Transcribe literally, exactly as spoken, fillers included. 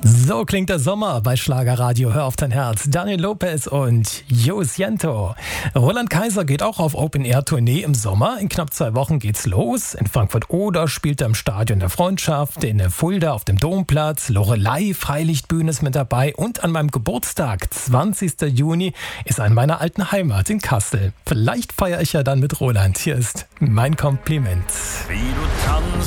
So klingt der Sommer bei Schlagerradio. Hör auf dein Herz. Daniel Lopez und Yo Siento. Roland Kaiser geht auch auf Open-Air-Tournee im Sommer. In knapp zwei Wochen geht's los. In Frankfurt-Oder spielt er im Stadion der Freundschaft, in Fulda auf dem Domplatz. Loreley Freilichtbühne ist mit dabei. Und an meinem Geburtstag, zwanzigsten Juni, ist er in meiner alten Heimat in Kassel. Vielleicht feiere ich ja dann mit Roland. Hier ist mein Kompliment. Wie du tanzt.